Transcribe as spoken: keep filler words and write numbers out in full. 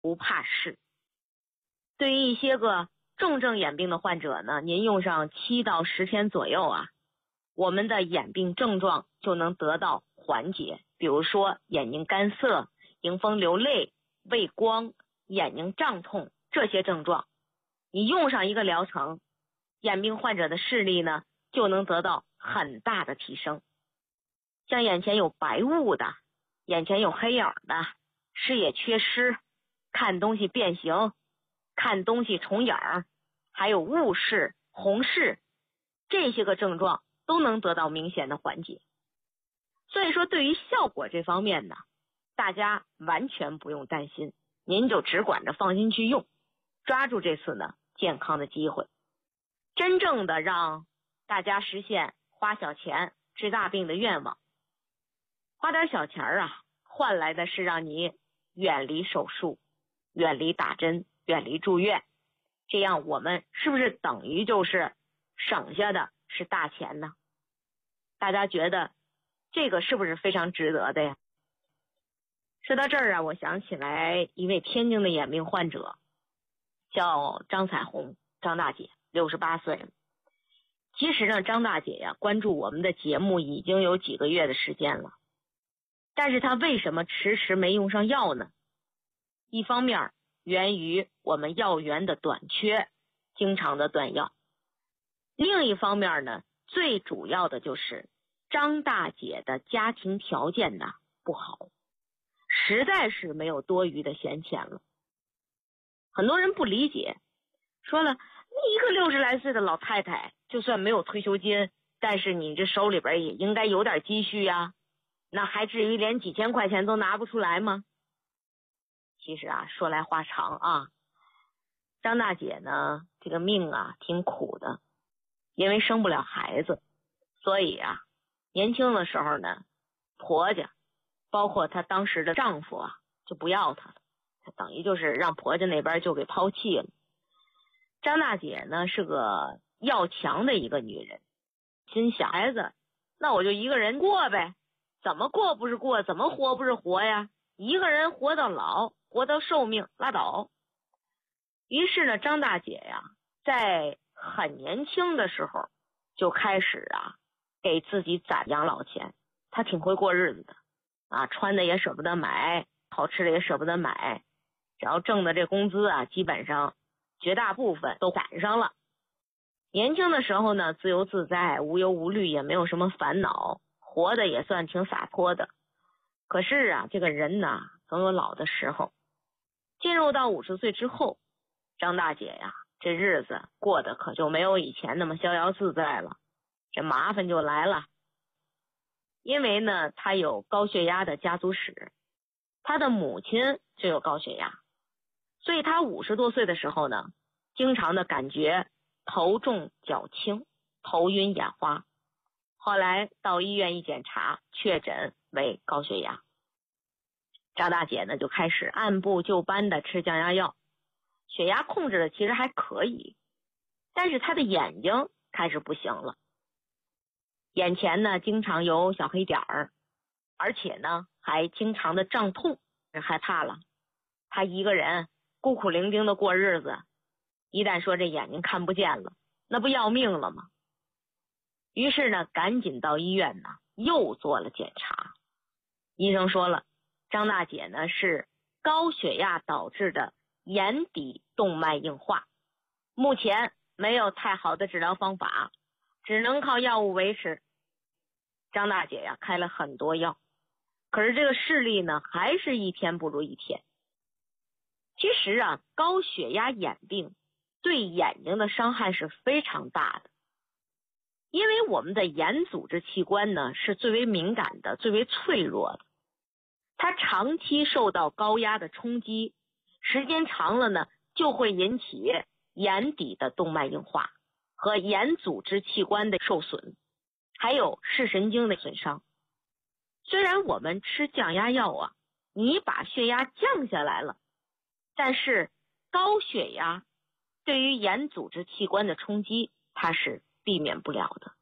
不怕事。对于一些个重症眼病的患者呢，您用上七到十天左右啊，我们的眼病症状就能得到缓解。比如说眼睛干涩、迎风流泪、畏光、眼睛胀痛这些症状，你用上一个疗程，眼病患者的视力呢就能得到很大的提升。像眼前有白雾的，眼前有黑影的，视野缺失，看东西变形，看东西重影，还有雾视、红视，这些个症状都能得到明显的缓解。所以说对于效果这方面呢，大家完全不用担心，您就只管着放心去用，抓住这次呢健康的机会，真正的让大家实现花小钱治大病的愿望。花点小钱啊，换来的是让你远离手术，远离打针，远离住院，这样我们是不是等于就是省下的是大钱呢？大家觉得这个是不是非常值得的呀？说到这儿啊，我想起来一位天津的眼病患者，叫张彩虹，张大姐，六十八岁了。其实呢，张大姐呀，关注我们的节目已经有几个月的时间了，但是她为什么迟迟没用上药呢？一方面源于我们药源的短缺，经常的断药；另一方面呢，最主要的就是张大姐的家庭条件呢不好，实在是没有多余的闲钱了。很多人不理解，说了，你一个六十来岁的老太太，就算没有退休金，但是你这手里边也应该有点积蓄呀，那还至于连几千块钱都拿不出来吗？其实啊，说来话长啊，张大姐呢，这个命啊挺苦的，因为生不了孩子，所以啊，年轻的时候呢，婆家包括她当时的丈夫啊，就不要她了，她等于就是让婆家那边就给抛弃了。张大姐呢是个要强的一个女人，心想孩子，那我就一个人过呗，怎么过不是过，怎么活不是活呀？一个人活到老，活到寿命，拉倒。于是呢，张大姐呀，在很年轻的时候就开始啊，给自己攒养老钱。她挺会过日子的啊，穿的也舍不得买，好吃的也舍不得买，只要挣的这工资啊，基本上绝大部分都赶上了。年轻的时候呢，自由自在，无忧无虑，也没有什么烦恼，活的也算挺洒脱的。可是啊，这个人呢，总有老的时候。进入到五十岁之后，张大姐呀，这日子过得可就没有以前那么逍遥自在了，这麻烦就来了。因为呢，她有高血压的家族史，她的母亲就有高血压，所以她五十多岁的时候呢，经常的感觉头重脚轻，头晕眼花。后来到医院一检查，确诊为高血压。张大姐呢就开始按部就班的吃降压药，血压控制的其实还可以，但是她的眼睛开始不行了，眼前呢经常有小黑点儿，而且呢还经常的胀痛，害怕了。她一个人孤苦伶仃的过日子，一旦说这眼睛看不见了，那不要命了吗？于是呢赶紧到医院呢又做了检查，医生说了，张大姐呢是高血压导致的眼底动脉硬化，目前没有太好的治疗方法，只能靠药物维持。张大姐呀开了很多药，可是这个视力呢还是一天不如一天。其实啊，高血压眼病对眼睛的伤害是非常大的，因为我们的眼组织器官呢是最为敏感的，最为脆弱的，它长期受到高压的冲击，时间长了呢就会引起眼底的动脉硬化和眼组织器官的受损，还有视神经的损伤。虽然我们吃降压药啊，你把血压降下来了，但是高血压对于眼组织器官的冲击它是避免不了的。